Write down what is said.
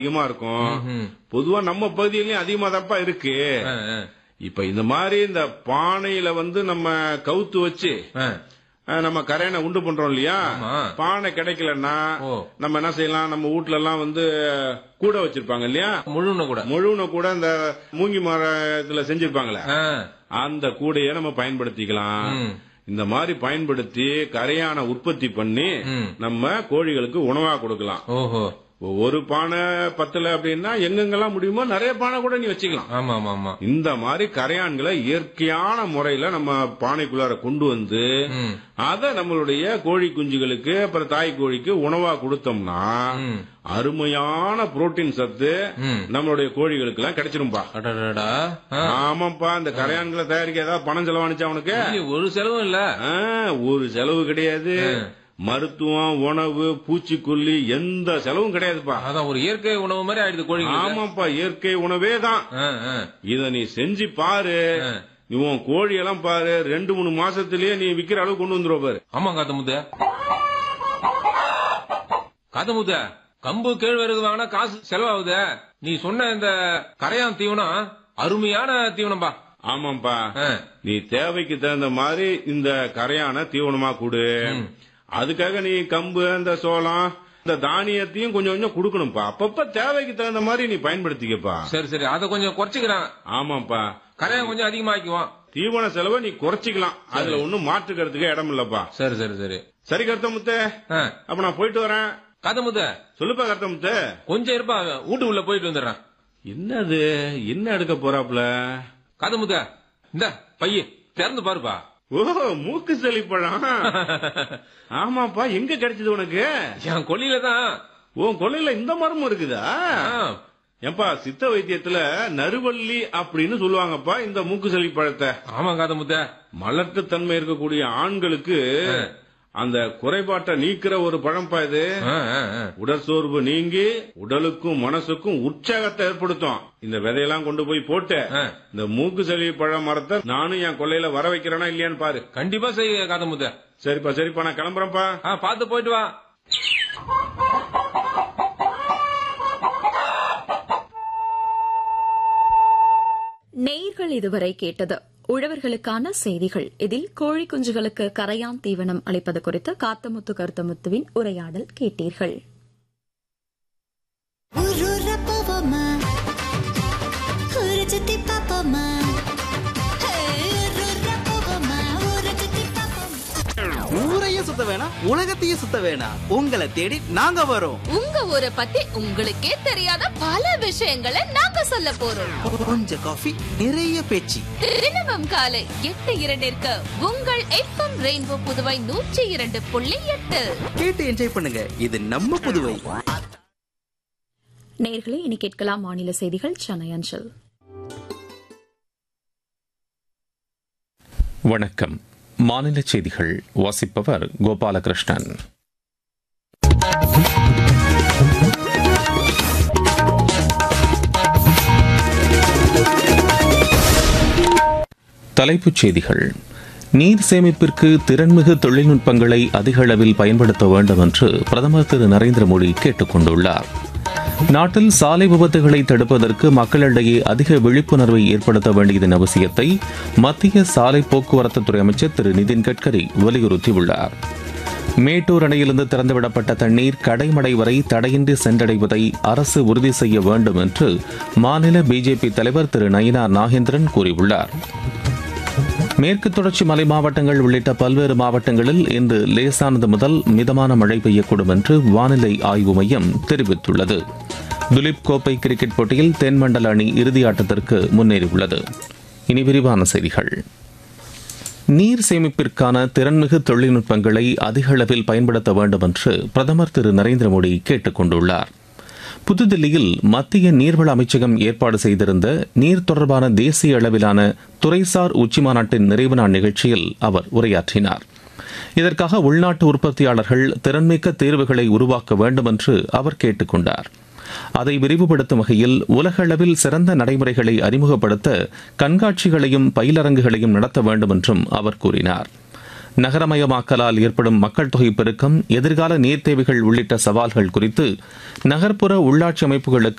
அதிகமா இருக்கும். பொதுவா நம்ம பகுதியிலயும் அதிகமா தான்ப்பா இருக்கு. இப்ப இந்த மாதிரி இந்த பானையில நம்ம கவுத்து வச்சு நம்ம கரையானை உண்டு பண்றோம் இல்லையா, பானை கிடைக்கலன்னா நம்ம என்ன செய்யலாம், நம்ம வீட்ல எல்லாம் கூட வச்சிருப்பாங்க இல்லையா, முழுன கூட இந்த மூங்கி மரத்துல செஞ்சிருப்பாங்களே, அந்த கூடையை நம்ம பயன்படுத்திக்கலாம். இந்த மாதிரி பயன்படுத்தி கரையான உற்பத்தி பண்ணி நம்ம கோழிகளுக்கு உணவா கொடுக்கலாம். ஒரு பானை பத்தல அப்படின்னா எங்கெங்கெல்லாம் முடியுமோ நிறைய பானை கூட நீ வச்சுக்கலாம். இந்த மாதிரி கரையான்களை இயற்கையான முறையில நம்ம பானைக்குள்ளார கொண்டு வந்து அத நம்மளுடைய கோழி குஞ்சுகளுக்கு அப்புறம் தாய் கோழிக்கு உணவா கொடுத்தோம்னா அருமையான புரோட்டீன் சத்து நம்மளுடைய கோழிகளுக்கு எல்லாம் கிடைச்சிரும்பா. ஆமாப்பா, இந்த கரையான்களை தயாரிக்க ஏதாவது பணம் செலவானுச்சா அவனுக்கு? ஒரு செலவும் இல்ல. ஒரு செலவு கிடையாது. மருத்துவம், உணவு, பூச்சிக்கொல்லி எந்த செலவும் கிடையாதுப்பா. அதான் ஒரு இயற்கை உணவு மாதிரி ஆயிடுது கோழி. ஆமாப்பா, இயற்கை உணவே தான். இத நீ செஞ்சு பாரு, நீ உன் கோழி எல்லாம் பாரு, 2-3 மாசத்திலேயே நீ விக்கிற அளவு கொண்டு வந்துருவ பாரு. ஆமா காத்தமுத்த கம்பு கேழ்வரகு வாங்கினா காசு செலவாகுது. நீ சொன்ன இந்த கரையான் தீவனம் அருமையான தீவனம்பா. ஆமாப்பா, நீ தேவைக்கு தகுந்த மாதிரி இந்த கரையான தீவனமா கொடு. அதுக்காக நீ கம்பு, இந்த சோளம், இந்த தானியத்தையும் கொஞ்சம் கொஞ்சம் கொடுக்கணும்ப்பா. அப்பப்ப தேவைக்கு தகுந்த மாதிரி நீ பயன்படுத்திக்கப்பா. சரி, அதை கொஞ்சம் குறைச்சிக்கிறான். ஆமாப்பா, கரையான் கொஞ்சம் அதிகமாக்குவான். தீவன செலவை நீ குறைச்சிக்கலாம், அதுல ஒன்னும் மாற்றுக்கிறதுக்கு இடம் இல்லப்பா. சரி கருத்தமுத்த, அப்ப நான் போயிட்டு வரேன். கதமுத்த சொல்லுப்பா கருத்தமுத்த. கொஞ்சம் இருப்பா, வீட்டுக்குள்ள போயிட்டு வந்துடுறேன். என்னது, என்ன எடுக்க போறாப்ல? கதமுத்த இந்த பைய திறந்து பாருப்பா. ஓ, மூக்கு செழிப்பழம். ஆமாப்பா, எங்க கிடைச்சது உனக்கு? என் கொல்லையில தான். உன் கொல்லையில இந்த மரமும் இருக்குதா? ஏன்பா, சித்த வைத்தியத்துல நறுவள்ளி அப்படின்னு சொல்லுவாங்கப்பா இந்த மூக்கு செழிப்பழத்தை. ஆமா காதமுத்த, மலட்டு தன்மை இருக்கக்கூடிய ஆண்களுக்கு அந்த குறைபாட்டை நீக்கிற ஒரு பழம்பா இது. உடற்சோர்வு நீங்கி உடலுக்கும் மனசுக்கும் உற்சாகத்தை ஏற்படுத்தும். இந்த விதையெல்லாம் கொண்டு போய் போட்டு இந்த மூக்கு செலி பழ மரத்தை நானும் என் கொல்லையில வர வைக்கிறேனா இல்லையான்னு பாரு. கண்டிப்பா செய்ய காதமுத்த. சரிப்பா, நான் கிளம்புறேன்ப்பா. பாத்து போயிட்டு வா. நேயர்கள் இதுவரை கேட்டது உழவர்களுக்கான செய்திகள். இதில் கோழி குஞ்சுகளுக்கு கரையான் தீவனம் அளிப்பது குறித்து காத்தமுத்து கருத்தமுத்துவின் உரையாடல் கேட்டீர்கள். ஊரையும் சுத்த வேணாம், உலகத்தையும் சுத்த வேணாம், உங்களை தேடி நாங்க வரோம். உங்க ஊரை பத்தி உங்களுக்கே தெரியாத பல விஷயங்களை நாங்க சொல்ல போறோம். கொஞ்சம் காஃபி, நிறைய பேச்சு. தினமும் காலை 8:02 உங்கள் FM ரெயின்போ புதுவை 102.8 கேட்டு என்ஜாய் பண்ணுங்க. இது நம்ம புதுவை. நேயர்களே, இனி கேட்கலாம் மாநில செய்திகள் சென்னை அஞ்சல். வணக்கம். மாநில செய்திகள் வாசிப்பவர் கோபாலகிருஷ்ணன். தலைப்புச் செய்திகள். நீர் சேமிப்பிற்கு திறன்மிகு தொழில்நுட்பங்களை அதிக அளவில் பயன்படுத்த வேண்டும் என்று பிரதமர் திரு நரேந்திர மோடி கேட்டுக் கொண்டுள்ளார். நாட்டில் சாலை விபத்துகளை தடுப்பதற்கு மக்களிடையே அதிக விழிப்புணர்வை ஏற்படுத்த வேண்டியதன் அவசியத்தை மத்திய சாலை போக்குவரத்துத்துறை அமைச்சர் திரு நிதின் கட்கரி வலியுறுத்தியுள்ளார். மேட்டூர் அணையிலிருந்து திறந்துவிடப்பட்ட தண்ணீர் கடைமடை வரை தடையின்றி சென்றடைவதை அரசு உறுதி செய்ய வேண்டும் என்று மாநில பிஜேபி தலைவர் திரு நயினார் நாகேந்திரன் கூறியுள்ளார். மேற்கு தொடர்ச்சி மலை மாவட்டங்கள் உள்ளிட்ட பல்வேறு மாவட்டங்களில் இன்று லேசானது முதல் மிதமான மழை பெய்யக்கூடும் என்று வானிலை ஆய்வு மையம் தெரிவித்துள்ளது. துலீப் கோப்பை கிரிக்கெட் போட்டியில் தென்மண்டல அணி இறுதி ஆட்டத்திற்கு முன்னேறியுள்ளது. இனி விரிவான செய்திகள். நீர் சேமிப்பிற்கான திறன்மிகு தொழில்நுட்பங்களை அதிக அளவில் பயன்படுத்த வேண்டும் என்று பிரதமர் திரு நரேந்திர மோடி கேட்டுக் கொண்டுள்ளார். புதுதில்லியில் மத்திய நீர்வள அமைச்சகம் ஏற்பாடு செய்திருந்த நீர் தொடர்பான தேசிய அளவிலான துறைசார் உச்சிமாநாட்டின் நிறைவு நாள் நிகழ்ச்சியில் அவர் உரையாற்றினார். இதற்காக உள்நாட்டு உற்பத்தியாளர்கள் திறன்மிக்க தீர்வுகளை உருவாக்க வேண்டும் என்று அவர் கேட்டுக் கொண்டார். அதை விரிவுபடுத்தும் வகையில் உலக அளவில் சிறந்த நடைமுறைகளை அறிமுகப்படுத்த கண்காட்சிகளையும் பயிலரங்குகளையும் நடத்த வேண்டும் என்றும் அவர் கூறினார். நகரமயமாக்கலால் ஏற்படும் மக்கள் தொகை பெருக்கம், எதிர்கால நீர் தேவைகள் உள்ளிட்ட சவால்கள் குறித்து நகர்ப்புற உள்ளாட்சி அமைப்புகளுக்கு